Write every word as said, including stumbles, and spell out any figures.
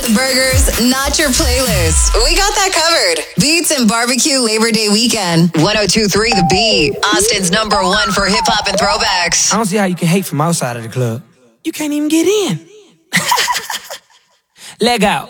the burgers, not your playlist. We got that covered. Beats and Barbecue Labor Day weekend. one oh two point three The Beat. Austin's number one for hip hop and throwbacks. I don't see how you can hate from outside of the club. You can't even get in. Leg out.